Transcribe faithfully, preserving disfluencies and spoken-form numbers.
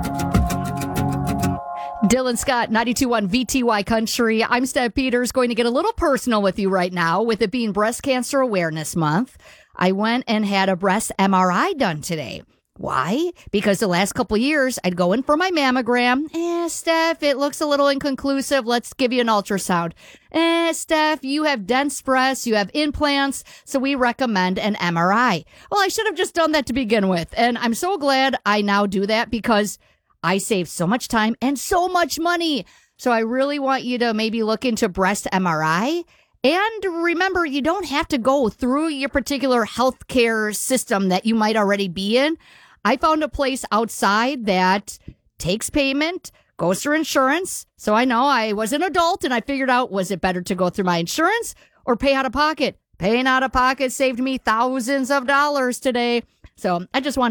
Dylan Scott, ninety-two point one V T Y Country. I'm Steph Peters, going to get a little personal with you right now. With it being Breast Cancer Awareness Month, I went and had a breast M R I done today. Why? Because the last couple of years, I'd go in for my mammogram. Eh, Steph, it looks a little inconclusive. Let's give you an ultrasound. Eh, Steph, you have dense breasts, you have implants, so we recommend an M R I. Well, I should have just done that to begin with. And I'm so glad I now do that because I save so much time and so much money. So I really want you to maybe look into breast M R I. And remember, you don't have to go through your particular healthcare system that you might already be in. I found a place outside that takes payment, goes through insurance. So I know I was an adult and I figured out, was it better to go through my insurance or pay out of pocket? Paying out of pocket saved me thousands of dollars today. So I just want